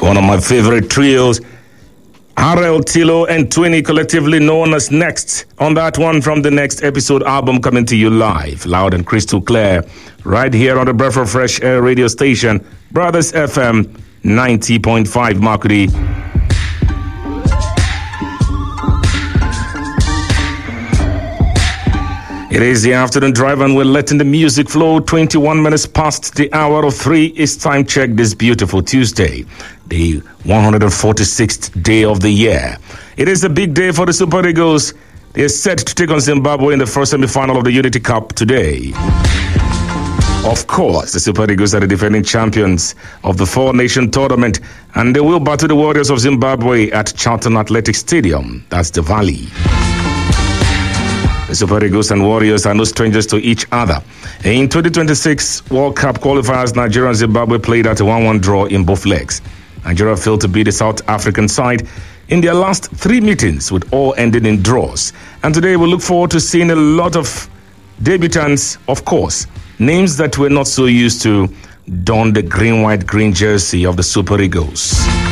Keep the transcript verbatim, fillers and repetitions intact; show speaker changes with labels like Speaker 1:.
Speaker 1: One of my favorite trios, Harel, Tilo, and Twinny, collectively known as Next. On that one from the Next episode album coming to you live, loud and crystal clear, right here on the Breath of Fresh Air radio station, Brothers F M ninety point five Makudi. It is the afternoon drive and we're letting the music flow. twenty-one minutes past the hour of three. It's time check this beautiful Tuesday, the one hundred forty-sixth day of the year. It is a big day for the Super Eagles. They're set to take on Zimbabwe in the first semi-final of the Unity Cup today. Of course, the Super Eagles are the defending champions of the four-nation tournament, and they will battle the Warriors of Zimbabwe at Charlton Athletic Stadium. That's the Valley. The Super Eagles and Warriors are no strangers to each other. In twenty twenty-six World Cup qualifiers, Nigeria and Zimbabwe played at a one one draw in both legs. Nigeria failed to beat the South African side in their last three meetings, with all ending in draws. And today we look forward to seeing a lot of debutants, of course, names that we're not so used to, don the green, white, green jersey of the Super Eagles.